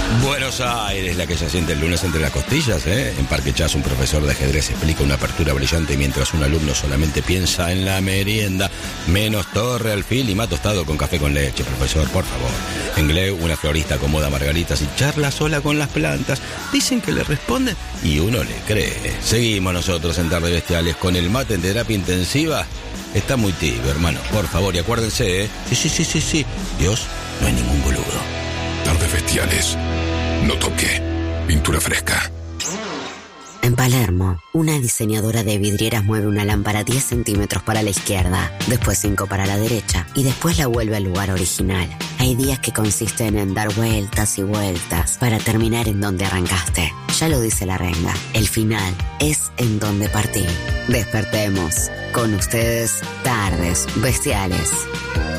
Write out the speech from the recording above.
Buenos Aires, la que se siente el lunes entre las costillas, ¿eh? En Parque Chas, un profesor de ajedrez explica una apertura brillante mientras un alumno solamente piensa en la merienda. Menos torre, alfil y más tostado con café con leche, profesor, por favor. En Gleu, una florista acomoda margaritas y charla sola con las plantas. Dicen que le responden y uno le cree. Seguimos nosotros en Tarde Bestiales con el mate en terapia intensiva. Está muy tibio, hermano, por favor, y acuérdense, ¿eh? Sí. Dios no es ningún boludo. Tardes Bestiales. No toque. Pintura fresca. En Palermo, una diseñadora de vidrieras mueve una lámpara 10 centímetros para la izquierda, después 5 para la derecha y después la vuelve al lugar original. Hay días que consisten en dar vueltas y vueltas para terminar en donde arrancaste. Ya lo dice la renga, el final es en donde partí. Despertemos. Con ustedes, Tardes Bestiales.